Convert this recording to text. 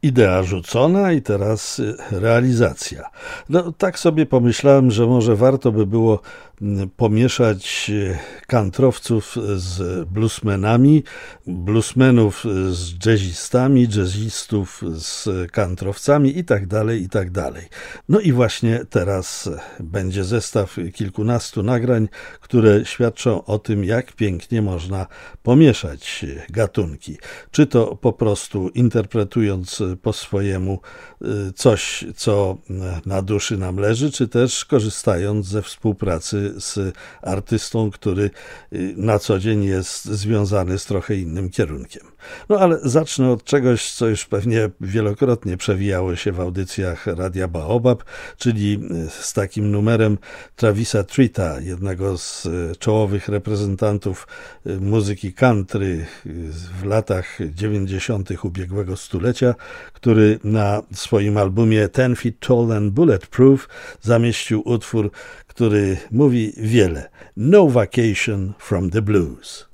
Idea rzucona i teraz realizacja. No, tak sobie pomyślałem, że może warto by było pomieszać kantrowców z bluesmenami, bluesmenów z jazzistami, jazzistów z kantrowcami i tak dalej, i tak dalej. No i właśnie teraz będzie zestaw kilkunastu nagrań, które świadczą o tym, jak pięknie można pomieszać gatunki. Czy to po prostu interpretując po swojemu coś, co na duszy nam leży, czy też korzystając ze współpracy z artystą, który na co dzień jest związany z trochę innym kierunkiem. No ale zacznę od czegoś, co już pewnie wielokrotnie przewijało się w audycjach Radia Baobab, czyli z takim numerem Travisa Tritta, jednego z czołowych reprezentantów muzyki country w latach 90. ubiegłego stulecia, który na swoim albumie 10 Feet Tall and Bulletproof zamieścił utwór, który mówi wiele. No Vacation from the Blues.